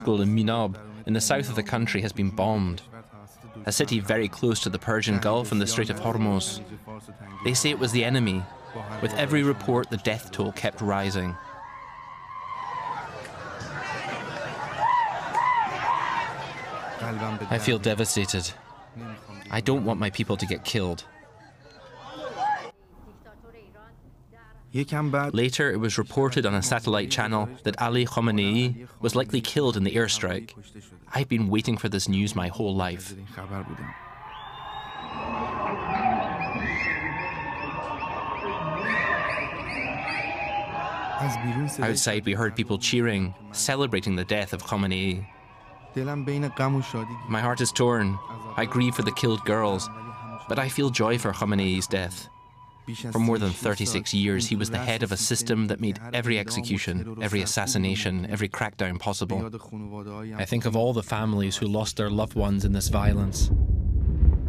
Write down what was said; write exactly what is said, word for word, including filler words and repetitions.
in Minab, in the south of the country, has been bombed. A city very close to the Persian Gulf and the Strait of Hormuz. They say it was the enemy. With every report, the death toll kept rising. I feel devastated. I don't want my people to get killed. Later, it was reported on a satellite channel that Ali Khamenei was likely killed in the airstrike. I've been waiting for this news my whole life. Outside, we heard people cheering, celebrating the death of Khamenei. My heart is torn. I grieve for the killed girls, but I feel joy for Khamenei's death. For more than thirty-six years, he was the head of a system that made every execution, every assassination, every crackdown possible. I think of all the families who lost their loved ones in this violence.